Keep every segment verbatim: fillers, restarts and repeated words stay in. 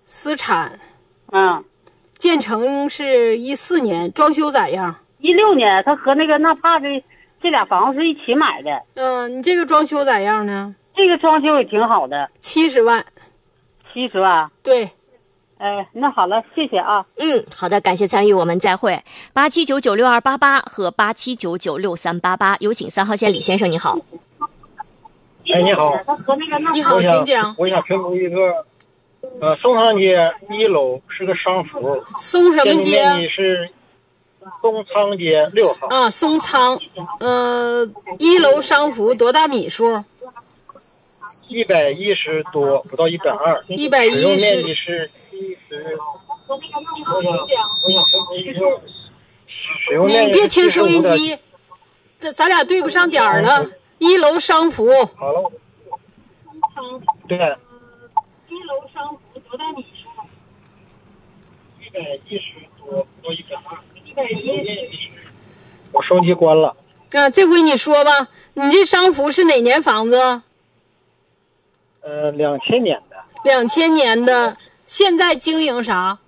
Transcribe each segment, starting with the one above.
私产。 嗯， 建成是一四年，装修咋样？ 一六年，他和那个纳帕的这俩房子是一起买的。 嗯，你这个装修咋样呢？ 这个装修也挺好的， 七十万。 七十万。 对。 哎，那好了，谢谢啊。 嗯，好的，感谢参与，我们再会。八七九九六二八八和八七九九六三八八，有请三号线李先生，你好。 哎，你好。 你好，请讲。 我想评估一个，呃，松仓街一楼是个商服。 松什么街？ 面积是松仓街六号。 啊，松仓，呃，一楼商服多大米数？ 一百一十多，不到一百二。 一百一十。 使用面积是七十。我想，我想评估一个。使用面积。 你别听收音机，这咱俩对不上点儿了。一楼商服。 好了。对。 一楼商服多大米数？ 一百一十多，不到一百二。一百一十。我收音机关了。 啊，这回你说吧，你这商服是哪年房子？ 呃，两千年的。 两千年的，现在经营啥？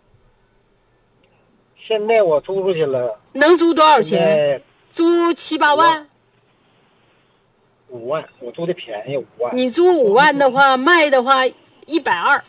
现在我租出去了。 能租多少钱？租七八万。 五万，我租的便宜，五万。 你租五万的话，卖的话一百二。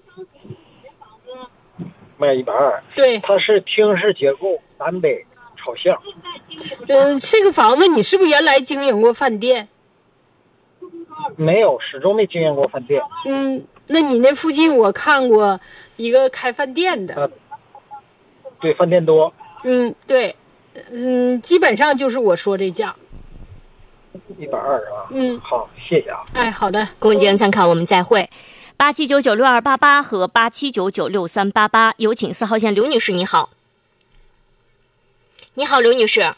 卖一百二。 对。 它是厅式结构，南北朝向。 嗯，这个房子你是不是原来经营过饭店？ 没有，始终没经营过饭店。 嗯，那你那附近我看过一个开饭店的。 呃、对，饭店多。 嗯，对，嗯，基本上就是我说这价。 一百二啊。 嗯， 好，谢谢啊。 哎，好的， 供经参考，我们再会。八七九九六二八八和八七九九六三八八，有请四号线刘女士，你好。你好，刘女士。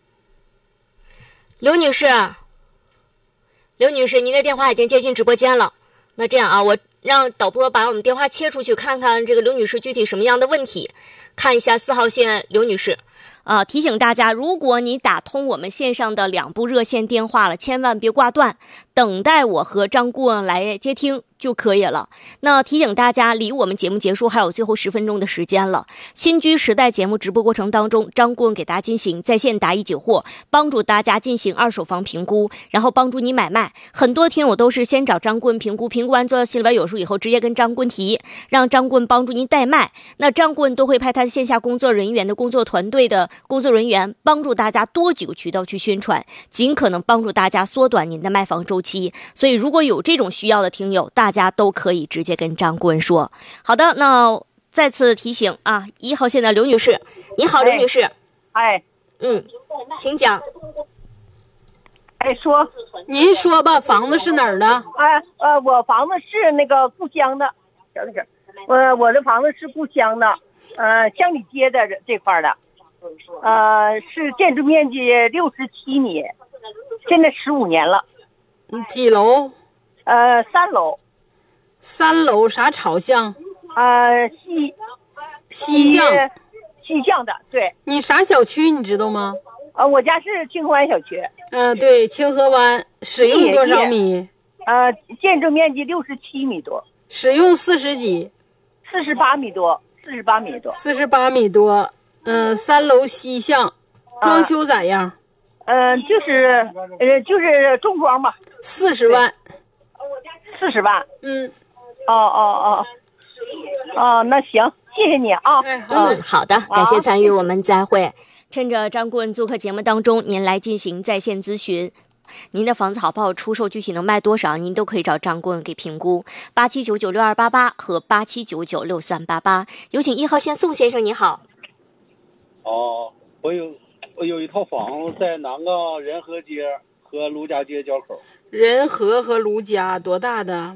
刘女士。刘女士，您的电话已经接进直播间了。那这样啊，我让导播把我们电话切出去，看看这个刘女士具体什么样的问题。看一下四号线刘女士。啊，提醒大家，如果你打通我们线上的两部热线电话了，千万别挂断，等待我和张顾问来接听就可以了。那提醒大家，离我们节目结束还有最后十分钟的时间了。新居时代节目直播过程当中，张顾问给大家进行在线答疑解惑，帮助大家进行二手房评估，然后帮助你买卖。很多听友都是先找张顾问评估，评估完做到心里边有数以后，直接跟张顾问提，让张顾问帮助您代卖。那张顾问都会派他线下工作人员的工作团队的工作人员帮助大家多几个渠道去宣传，尽可能帮助大家缩短您的卖房周期。所以如果有这种需要的听友，大家都可以直接跟张顾问说。好的，那再次提醒啊，一号线的刘女士，你好，刘女士。 哎， 嗯，请讲。 哎，说， 您说吧，房子是哪儿的？ 哎，呃，我房子是那个故乡的，小点声。我我的房子是故乡的，呃，乡里街的这块的。呃，是建筑面积六十七米，现在十五年了。 几楼？ 呃，三楼。 三楼啥朝向？ 呃，西西向。 西向的，对。 你啥小区你知道吗？ 呃，我家是清河湾小区。 嗯、呃，对，清河湾。使用多少米？ 呃，建筑面积六十七米多。 使用四十几？ 四十八米多，四十八米多。 四十八米多。嗯、呃，三楼西向，装修咋样？ 嗯、呃，就是呃，就是中装吧。 四十万。 四十万。 嗯。 哦哦哦。哦，那行，谢谢你啊。 哎、 嗯，好的，感谢参与，我们再会。趁着张顾问做客节目当中，您来进行在线咨询。您的房子好不好出售，具体能卖多少，您都可以找张顾问给评估。八七九九六二八八和八七九九六三八八，有请一号线宋先生，你好。 哦，我有我有一套房子在南岗仁和街和卢家街交口。 仁和和卢家多大的？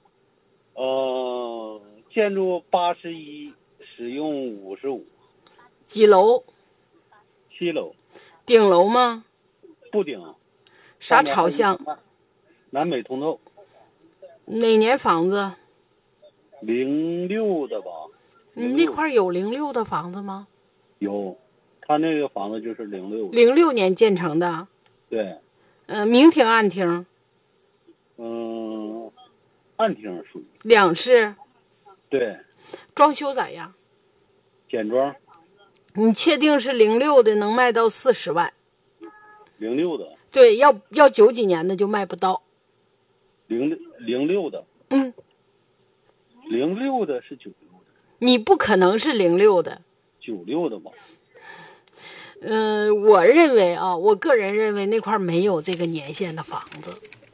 呃，建筑八十一，使用五十五。 几楼？ 七楼。 顶楼吗？ 不顶。 啥朝向？ 南北通透。 哪年房子？ 零六的吧。 你那块有零六的房子吗？ 有，他那个房子就是零六。 零六年建成的。 对。 嗯、呃，明厅暗厅。 嗯，暗厅属于。 两室。 对。 装修咋样？ 简装。 你确定是零六的能卖到四十万？ 零六的。 对，要要九几年的就卖不到。 零零六的。 嗯。 零六的是九六的。 你不可能是零六的。 九六的吧？ 嗯、呃，我认为啊，我个人认为那块没有这个年限的房子。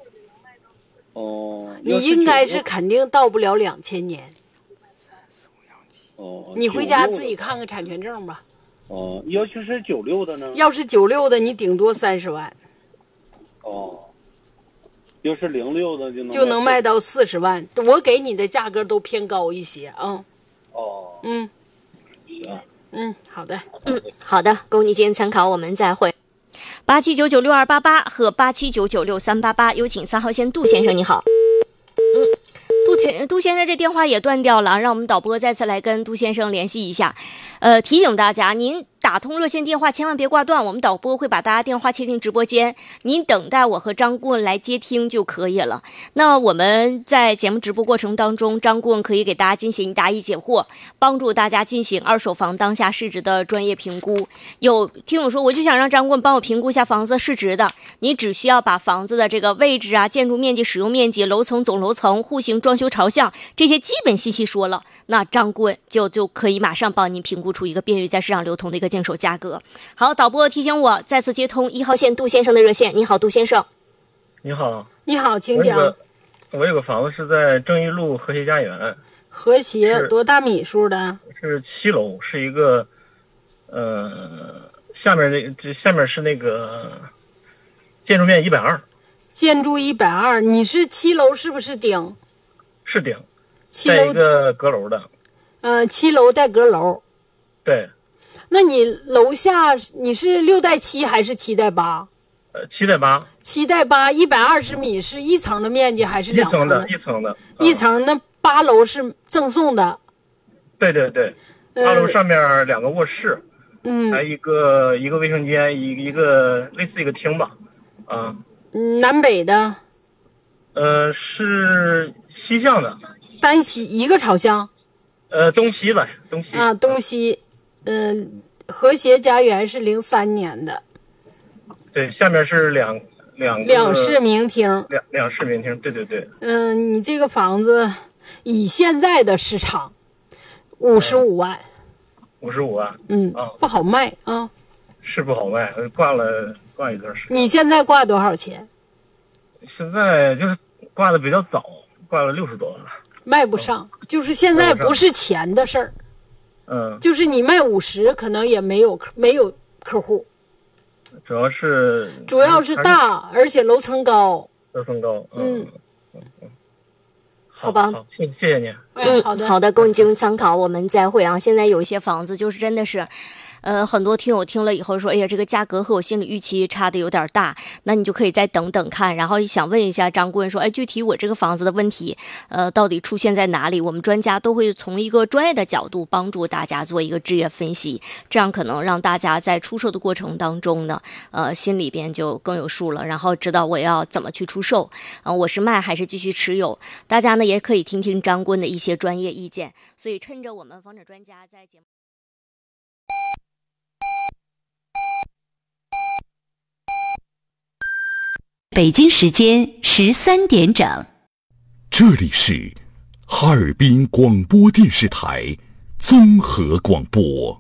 哦。 你应该是肯定到不了两千年。 哦。 你回家自己看看产权证吧。 哦，要是九六的呢？ 要是九六的，你顶多三十万。 哦。要是零六的就能就能卖到四十万，我给你的价格都偏高一些啊。嗯、 哦。 嗯。 行。 嗯，好的。 嗯，好的，供你今天参考，我们再会。八七九九六二八八和八七九九六三八八，有请三号线杜先生，你好。嗯，杜先杜先生这电话也断掉了，让我们导播再次来跟杜先生联系一下。呃，提醒大家，您打通热线电话千万别挂断，我们导播会把大家电话切进直播间，您等待我和张顾问来接听就可以了。那我们在节目直播过程当中，张顾问可以给大家进行答疑解惑，帮助大家进行二手房当下市值的专业评估。有听友说，我就想让张顾问帮我评估一下房子市值的，你只需要把房子的这个位置啊、建筑面积、使用面积、楼层、总楼层、户型、装修朝向这些基本信息说了，那张顾问就就可以马上帮您评估出一个便于在市场流通的一个经手价格。好，导播提醒我再次接通一号线杜先生的热线。你好，杜先生。 你好。 你好，请讲。 我有个我有个房子是在正义路和谐家园。 和谐多大米数的？ 是七楼，是一个呃下面那这下面是那个建筑面一百二。 建筑一百二，你是七楼是不是顶？ 是顶。 七楼带一个阁楼的。 呃，七楼带阁楼。 对。 那你楼下你是六带七还是七带八？ 呃，七带八。 七带八，一百二十米是一层的面积还是两层的？一层的。 一层，那八楼是赠送的。 对对对，八楼上面两个卧室， 嗯， 还一个一个卫生间，一一个类似一个厅吧，啊。 嗯，南北的。 呃，是西向的。 单西一个朝向。 呃，东西吧，东西。 啊，东西。嗯，和谐家园是零三年的。 对，下面是两两个两室明厅。 两两室明厅，对对对。 嗯，你这个房子以现在的市场，五十五万。 五十五万。 嗯， 啊， 不好卖啊。 是不好卖，挂了挂一段时间。 你现在挂多少钱？ 现在就是挂的比较早，挂了六十多万。 卖不上，嗯、就是现在不是钱的事儿。 嗯， 就是你卖五十，可能也没有没有客户。 主要是主要是大，而且楼层高。 楼层高，嗯嗯嗯。 好吧， 好，谢谢谢您。 嗯， 好的好的，供您参考，我们再会啊。现在有一些房子就是真的是。呃，很多听友听了以后说，哎呀，这个价格和我心理预期差的有点大，那你就可以再等等看。然后想问一下张顾问说，哎，具体我这个房子的问题，呃，到底出现在哪里？我们专家都会从一个专业的角度帮助大家做一个置业分析，这样可能让大家在出售的过程当中呢，呃，心里边就更有数了，然后知道我要怎么去出售，啊、呃，我是卖还是继续持有？大家呢也可以听听张顾问的一些专业意见。所以趁着我们房产专家在节目。 北京时间十三点整， 这里是哈尔滨广播电视台综合广播。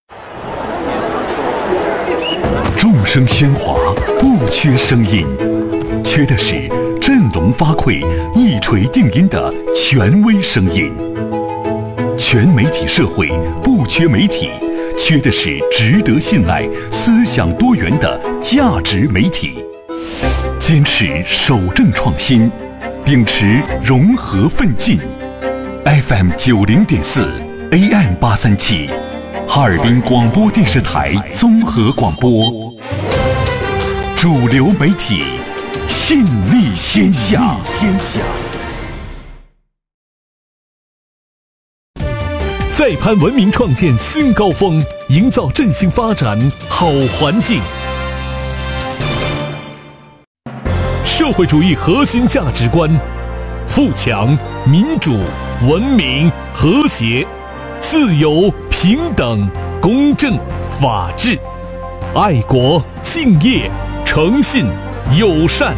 众声喧哗，不缺声音，缺的是振聋发聩、一锤定音的权威声音。全媒体社会不缺媒体，缺的是值得信赖、思想多元的价值媒体。坚持守正创新，秉持融合奋进。F M 九零点四 A M 八三七，哈尔滨广播电视台综合广播，主流媒体，信力天下。天下。 再攀文明，创建新高峰，营造振兴发展好环境。社会主义核心价值观：富强、民主、文明、和谐、 自由、平等、公正、法治，爱国、敬业、诚信、友善。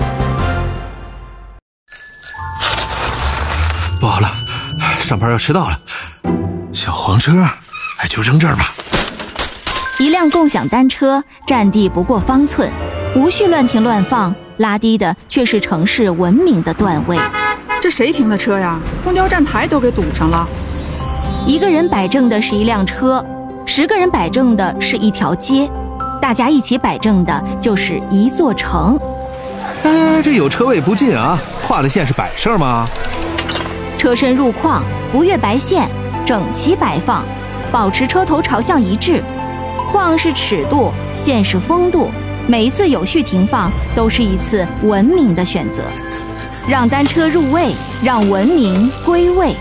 不好了，上班要迟到了，小黄车，哎，就扔这儿吧。 一辆共享单车占地不过方寸，无序乱停乱放，拉低的却是城市文明的段位。 这谁停的车呀？公交站牌都给堵上了。 一个人摆正的是一辆车，十个人摆正的是一条街，大家一起摆正的就是一座城。 哎，这有车位不进啊，画的线是摆设吗？ 车身入框，不越白线，整齐摆放，保持车头朝向一致。框是尺度，线是风度，每一次有序停放都是一次文明的选择。让单车入位，让文明归位。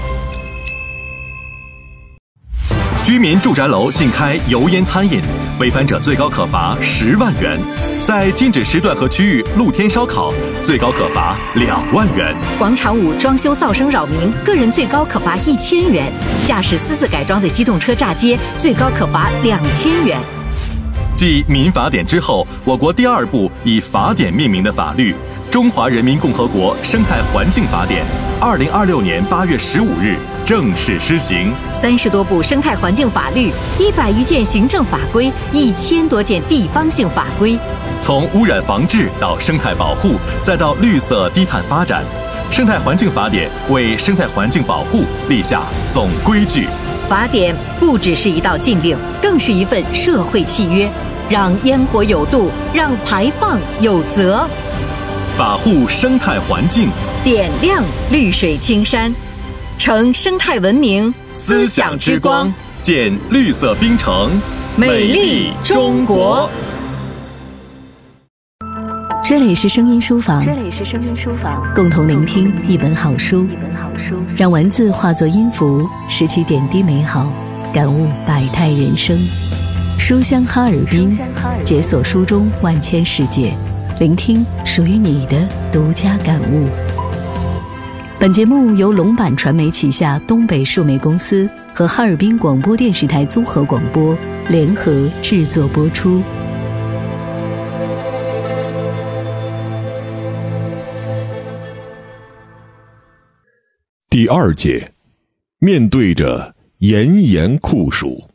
居民住宅楼禁开油烟餐饮，违反者最高可罚十万元；在禁止时段和区域露天烧烤，最高可罚两万元。 广场舞装修噪声扰民，个人最高可罚一千元；驾驶私自改装的机动车炸街，最高可罚两千元。 继民法典之后，我国第二部以法典命名的法律《中华人民共和国生态环境法典》，二零二六年八月十五日正式施行。 三十多部生态环境法律，一百余件行政法规，一千多件地方性法规。 从污染防治到生态保护，再到绿色低碳发展，生态环境法典为生态环境保护立下总规矩。 法典不只是一道禁令，更是一份社会契约，让烟火有度，让排放有责。 法护生态环境， 点亮绿水青山，成生态文明思想之光，建绿色冰城，美丽中国。 这里是声音书房， 这里是声音书房， 共同聆听一本好书，一本好书，让文字化作音符，拾起点滴美好，感悟百态人生。书香哈尔滨，解锁书中万千世界，聆听属于你的独家感悟。本节目由龙版传媒旗下东北数媒公司和哈尔滨广播电视台综合广播联合制作播出。 第二节，面对着炎炎酷暑，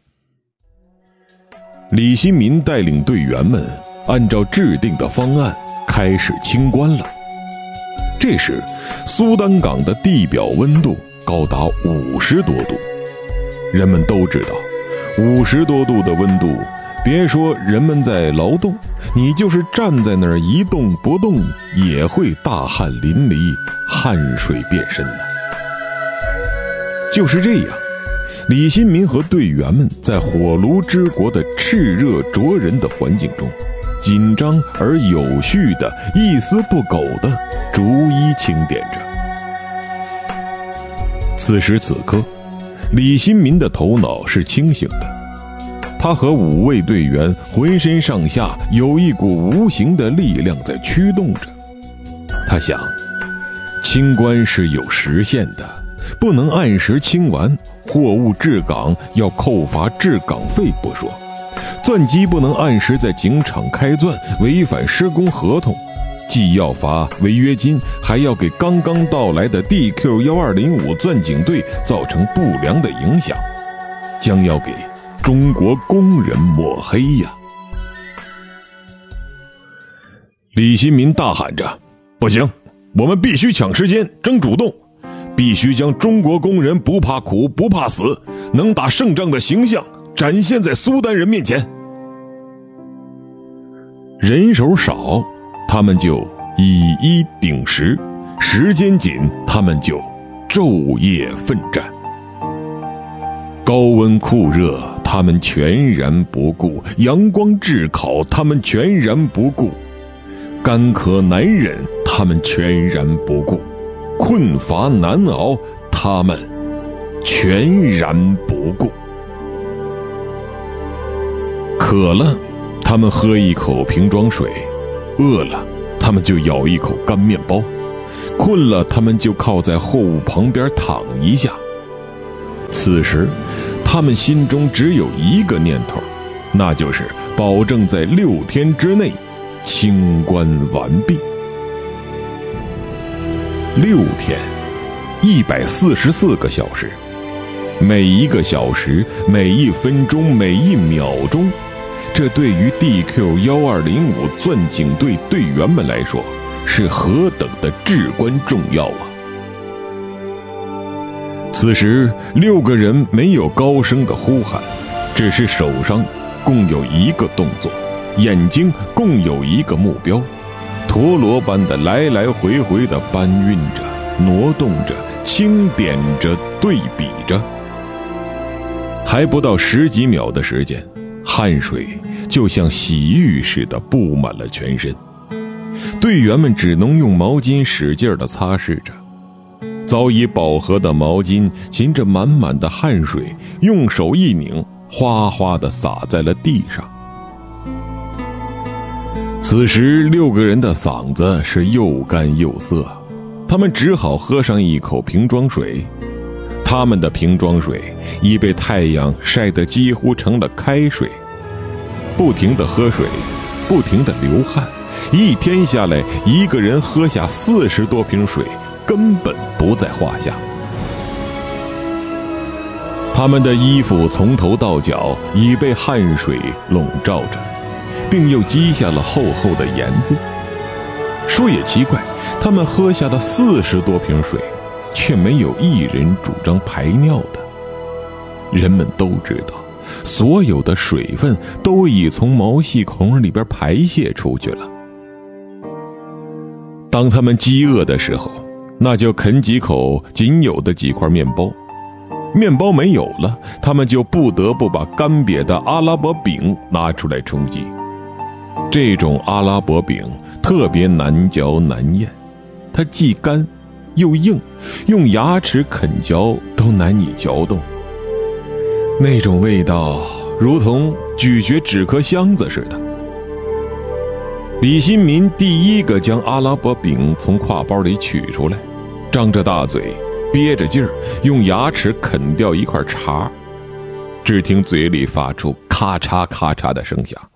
李新民带领队员们按照制定的方案开始清关了。这时苏丹港的地表温度高达五十多度，人们都知道五十多度的温度，别说人们在劳动，你就是站在那儿一动不动也会大汗淋漓，汗水遍身呢。就是这样，李新民和队员们在火炉之国的炽热灼人的环境中，紧张而有序的，一丝不苟的逐一清点着。此时此刻，李新民的头脑是清醒的，他和五位队员浑身上下有一股无形的力量在驱动着。他想，清关是有时限的，不能按时清完，货物至港要扣罚至港费不说，钻机不能按时在警场开钻，违反施工合同，既要罚违约金，还要给刚刚到来的 D Q 一二零五钻井队造成不良的影响，将要给中国工人抹黑呀！李新民大喊着：不行，我们必须抢时间，争主动，必须将中国工人不怕苦不怕死，能打胜仗的形象展现在苏丹人面前。人手少，他们就以一顶十，时间紧，他们就昼夜奋战。高温酷热，他们全然不顾；阳光炙烤，他们全然不顾；干渴难忍，他们全然不顾；困乏难熬，他们全然不顾。渴了，他们喝一口瓶装水；饿了，他们就咬一口干面包；困了，他们就靠在货物旁边躺一下。 此时他们心中只有一个念头，那就是保证在六天之内清关完毕。六天，一百四十四个小时，每一个小时，每一分钟，每一秒钟，这对于 D Q 一二零五钻井队队员们来说是何等的至关重要啊！此时六个人没有高声的呼喊，只是手上共有一个动作，眼睛共有一个目标，陀螺般的来来回回的搬运着，挪动着，轻点着，对比着。还不到十几秒的时间，汗水就像洗浴似的布满了全身，队员们只能用毛巾使劲地擦拭着。早已饱和的毛巾噙着满满的汗水，用手一拧，哗哗地洒在了地上。此时六个人的嗓子是又干又涩，他们只好喝上一口瓶装水。他们的瓶装水已被太阳晒得几乎成了开水，不停地喝水，不停地流汗，一天下来，一个人喝下四十多瓶水根本不在话下。他们的衣服从头到脚已被汗水笼罩着，并又积下了厚厚的盐渍。说也奇怪，他们喝下了四十多瓶水，却没有一人主张排尿的。人们都知道，所有的水分都已从毛细孔里边排泄出去了。当他们饥饿的时候，那就啃几口仅有的几块面包，面包没有了，他们就不得不把干瘪的阿拉伯饼拿出来充饥。这种阿拉伯饼特别难嚼难咽，它既干又硬，用牙齿啃嚼都难以嚼动。那种味道如同咀嚼纸壳箱子似的。李新民第一个将阿拉伯饼从挎包里取出来，张着大嘴，憋着劲儿，用牙齿啃掉一块茶，只听嘴里发出咔嚓咔嚓的声响。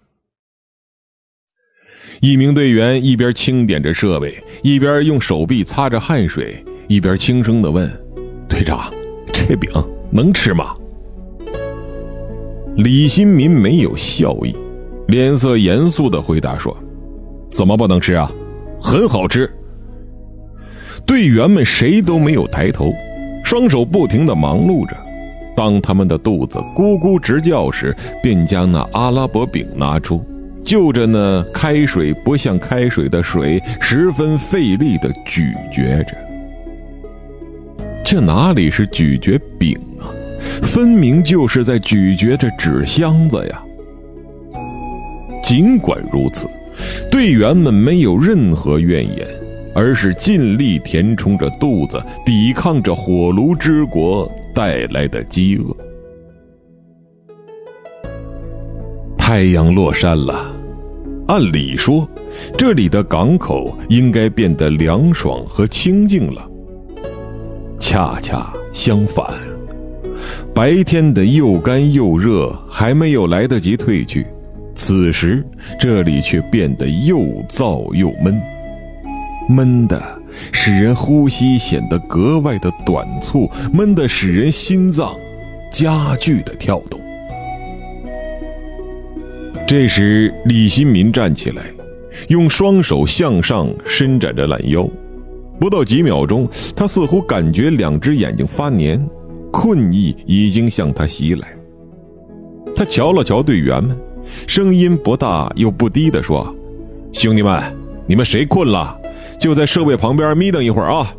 一名队员一边清点着设备，一边用手臂擦着汗水，一边轻声地问：队长，这饼能吃吗？李新民没有笑意，脸色严肃地回答说：怎么不能吃啊？很好吃。队员们谁都没有抬头，双手不停地忙碌着。当他们的肚子咕咕直叫时，便将那阿拉伯饼拿出，就着那开水不像开水的水，十分费力地咀嚼着。这哪里是咀嚼饼啊，分明就是在咀嚼着纸箱子呀！尽管如此，队员们没有任何怨言，而是尽力填充着肚子，抵抗着火炉之国带来的饥饿。太阳落山了，按理说，这里的港口应该变得凉爽和清静了。恰恰相反，白天的又干又热还没有来得及退去，此时这里却变得又燥又闷，闷的使人呼吸显得格外的短促，闷的使人心脏加剧的跳动。这时李新民站起来，用双手向上伸展着懒腰，不到几秒钟，他似乎感觉两只眼睛发黏，困意已经向他袭来。他瞧了瞧队员们，声音不大又不低地说：兄弟们，你们谁困了，就在设备旁边眯瞪一会儿啊。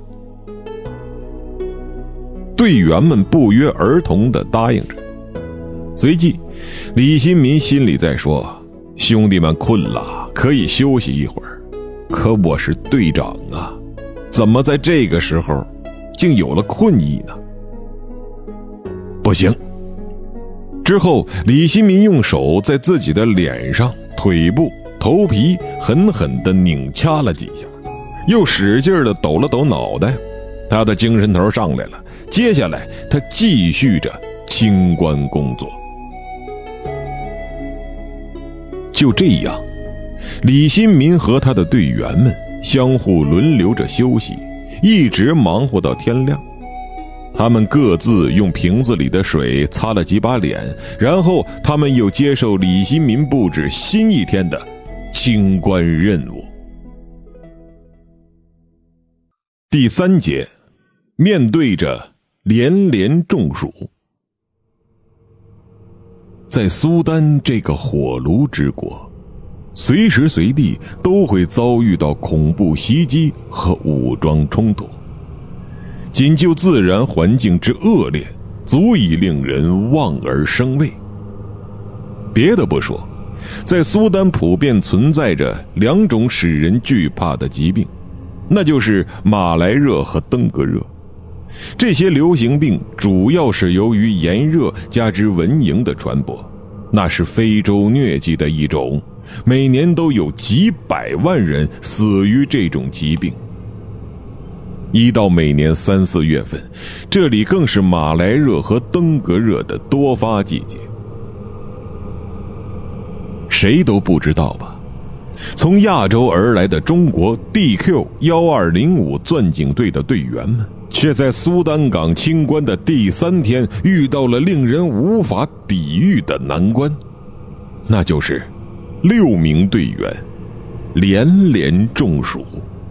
队员们不约而同地答应着。随即李新民心里在说：兄弟们困了，可以休息一会儿，可我是队长啊，怎么在这个时候竟有了困意呢？不行。之后李新民用手在自己的脸上、腿部、头皮狠狠地拧掐了几下，又使劲地抖了抖脑袋，他的精神头上来了， 接下来他继续着清关工作。就这样，李新民和他的队员们相互轮流着休息，一直忙活到天亮。他们各自用瓶子里的水擦了几把脸，然后他们又接受李新民布置新一天的清关任务。第三节，面对着连连中暑。在苏丹这个火炉之国，随时随地都会遭遇到恐怖袭击和武装冲突。仅就自然环境之恶劣，足以令人望而生畏。别的不说，在苏丹普遍存在着两种使人惧怕的疾病，那就是马来热和登革热。这些流行病主要是由于炎热加之蚊蝇的传播，那是非洲疟疾的一种，每年都有几百万人死于这种疾病。一到每年三四月份，这里更是马来热和登革热的多发季节。谁都不知道吧，从亚洲而来的中国 D Q 一二零五钻井队的队员们，却在苏丹港清关的第三天遇到了令人无法抵御的难关，那就是六名队员连连中暑。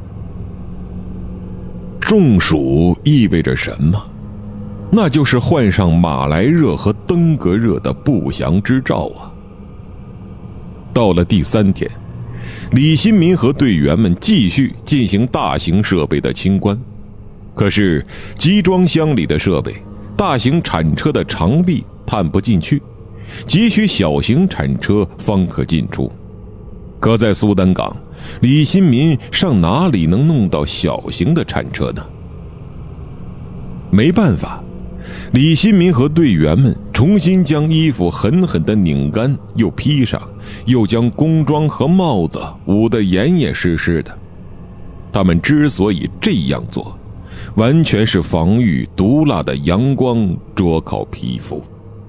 中暑意味着什么？那就是患上马来热和登革热的不祥之兆啊！到了第三天，李新民和队员们继续进行大型设备的清关。可是集装箱里的设备，大型铲车的长臂探不进去，急需小型铲车方可进出。可在苏丹港，李新民上哪里能弄到小型的铲车呢？没办法，李新民和队员们重新将衣服狠狠地拧干又披上，又将工装和帽子捂得严严实实的。他们之所以这样做，完全是防御毒辣的阳光灼烤皮肤。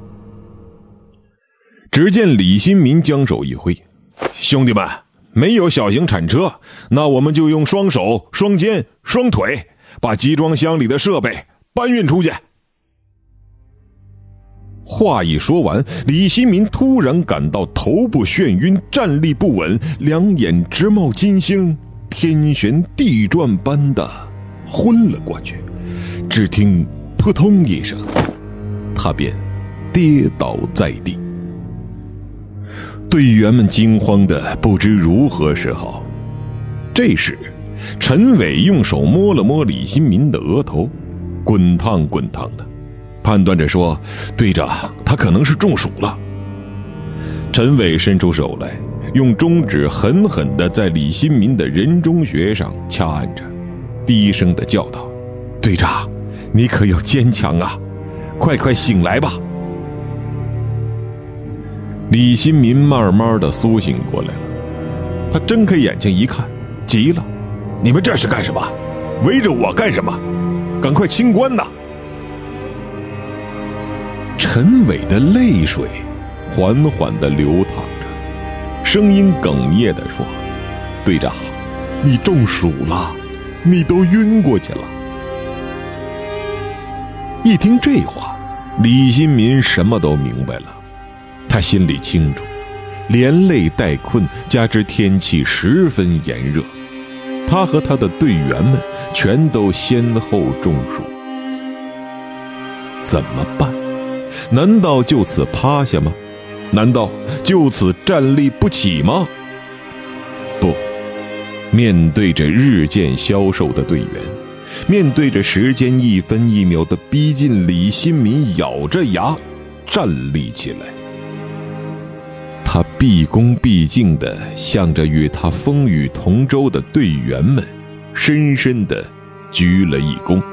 只见李新民将手一挥，兄弟们，没有小型铲车，那我们就用双手、双肩、双腿把集装箱里的设备搬运出去。话一说完，李新民突然感到头部眩晕，站立不稳，两眼直冒金星，天旋地转般的昏了过去。只听扑通一声，他便跌倒在地。队员们惊慌的不知如何是好。这时陈伟用手摸了摸李新民的额头，滚烫滚烫的，判断着说，队长，他可能是中暑了。陈伟伸出手来，用中指狠狠地在李新民的人中穴上掐按着，低声地叫道，队长，你可要坚强啊，快快醒来吧。李新民慢慢地苏醒过来了，他睁开眼睛一看，急了，你们这是干什么？围着我干什么？赶快清关呐！陈伟的泪水缓缓地流淌着，声音哽咽地说，队长，你中暑了，你都晕过去了。一听这话，李新民什么都明白了。他心里清楚，连累带困，加之天气十分炎热，他和他的队员们全都先后中暑。怎么办？难道就此趴下吗？难道就此站立不起吗？不，面对着日渐消瘦的队员，面对着时间一分一秒的逼近，李新民咬着牙站立起来。他毕恭毕敬地向着与他风雨同舟的队员们深深地鞠了一躬。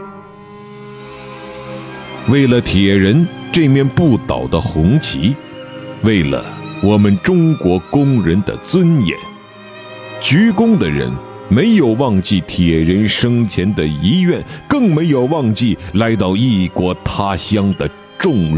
为了铁人这面不倒的红旗，为了我们中国工人的尊严，鞠躬的人没有忘记铁人生前的遗愿，更没有忘记来到异国他乡的重任。